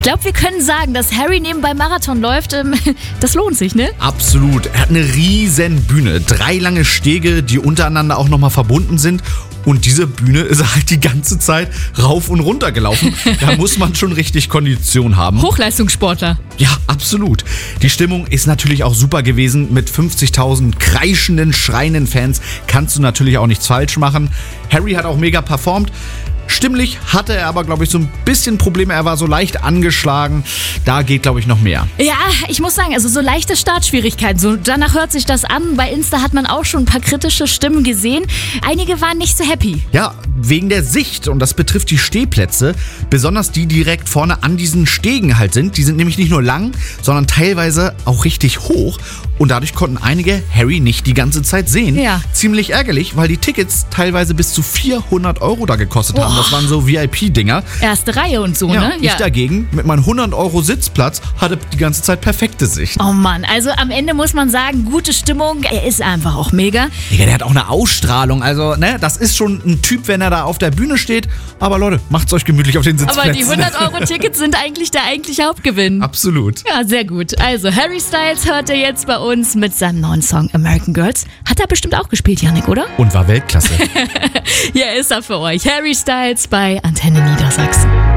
Ich glaube, wir können sagen, dass Harry nebenbei Marathon läuft, das lohnt sich, ne? Absolut. Er hat eine riesen Bühne. 3 lange Stege, die untereinander auch nochmal verbunden sind. Und diese Bühne ist er halt die ganze Zeit rauf und runter gelaufen. Da muss man schon richtig Kondition haben. Hochleistungssportler. Ja, absolut. Die Stimmung ist natürlich auch super gewesen. Mit 50.000 kreischenden, schreienden Fans kannst du natürlich auch nichts falsch machen. Harry hat auch mega performt. Stimmlich hatte er aber, glaube ich, so ein bisschen Probleme. Er war so leicht angeschlagen. Da geht, glaube ich, noch mehr. Ja, ich muss sagen, also so leichte Startschwierigkeiten. So, danach hört sich das an. Bei Insta hat man auch schon ein paar kritische Stimmen gesehen. Einige waren nicht so happy. Ja, wegen der Sicht. Und das betrifft die Stehplätze. Besonders die direkt vorne an diesen Stegen halt sind. Die sind nämlich nicht nur lang, sondern teilweise auch richtig hoch. Und dadurch konnten einige Harry nicht die ganze Zeit sehen. Ja. Ziemlich ärgerlich, weil die Tickets teilweise bis zu 400 € da gekostet haben. Das waren so VIP-Dinger. Erste Reihe und so, ne? Ich dagegen mit meinem 100 € Sitzplatz hatte die ganze Zeit perfekte Sicht. Oh Mann, also am Ende muss man sagen, gute Stimmung. Er ist einfach auch mega. Ja, der hat auch eine Ausstrahlung. Also, ne, das ist schon ein Typ, wenn er da auf der Bühne steht. Aber Leute, macht's euch gemütlich auf den Sitzplätzen. Aber die 100-Euro-Tickets sind eigentlich der eigentliche Hauptgewinn. Absolut. Ja, sehr gut. Also, Harry Styles hört er jetzt bei uns mit seinem neuen Song American Girls. Hat er bestimmt auch gespielt, Yannick, oder? Und war Weltklasse. Hier ist er für euch. Harry Styles bei Antenne Niedersachsen.